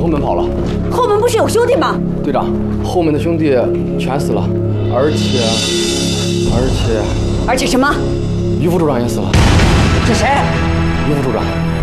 后门跑了。 后门不是有兄弟吗？ 队长，后面的兄弟全死了，而且什么？ 于副处长也死了。 是谁？ 于副处长。